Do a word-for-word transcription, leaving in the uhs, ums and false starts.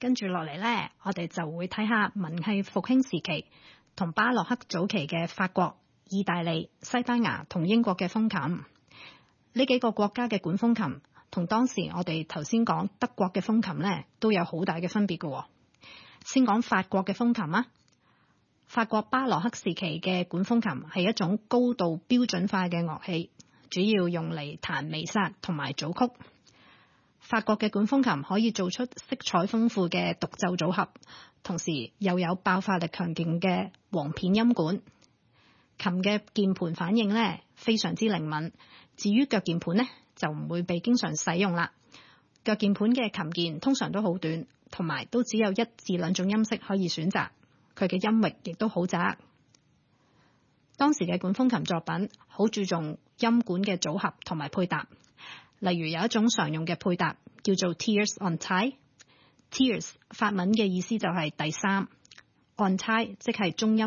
跟住落嚟呢，我哋就會睇下文藝復興時期同巴洛克早期嘅法國、意大利、西班牙同英國嘅風琴。呢幾個國家嘅管風琴同當時我哋頭先講德國嘅風琴呢，都有好大嘅分別嘅。先講法國嘅風琴啊，法國巴洛克時期嘅管風琴係一種高度標準化嘅樂器，主要用嚟彈彌撒同埋組曲。法國嘅管風琴可以做出色彩豐富嘅獨奏組合，同時又有爆發力強勁嘅簧片音管。琴嘅鍵盤反應呢，非常之靈敏，至於腳鍵盤呢，就唔會被經常使用啦。腳鍵盤嘅琴鍵通常都好短，同埋都只有一至兩種音色可以選擇，佢嘅音域亦都好窄。當時嘅管風琴作品好注重音管嘅組合同埋配搭。例如有一種常用嘅配搭叫做 tierce en taille。tierce 法文嘅意思就係第三，en taille 即係中音